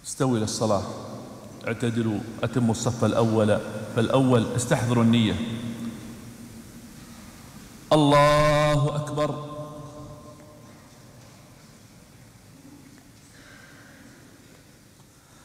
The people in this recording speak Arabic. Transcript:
استوي للصلاة، اعتدلوا، أتموا الصف الأول فالأول، استحضروا النية. الله أكبر.